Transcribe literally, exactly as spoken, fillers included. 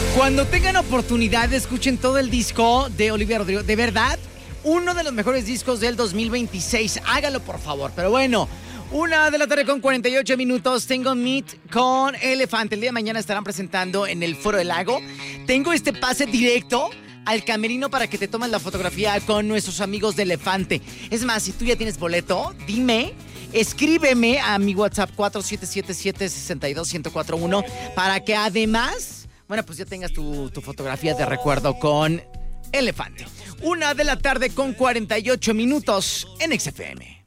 Cuando tengan oportunidad, escuchen todo el disco de Olivia Rodrigo. De verdad, uno de los mejores discos del dos mil veintiséis. Hágalo, por favor. Pero bueno, una de la tarde con cuarenta y ocho minutos. Tengo Meet con Elefante. El día de mañana estarán presentando en el Foro del Lago. Tengo este pase directo al camerino para que te tomes la fotografía con nuestros amigos de Elefante. Es más, si tú ya tienes boleto, dime, escríbeme a mi WhatsApp cuatro siete siete siete, seis dos, uno cero cuatro uno para que además, bueno, pues ya tengas tu, tu fotografía de recuerdo con Elefante. Una de la tarde con cuarenta y ocho minutos en X F M.